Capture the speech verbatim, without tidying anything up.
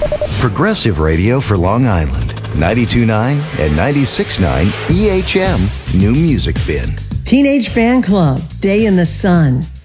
Progressive Radio for Long Island. ninety-two point nine and ninety-six point nine E H M New Music Bin. Teenage Fan Club, Day in the Sun.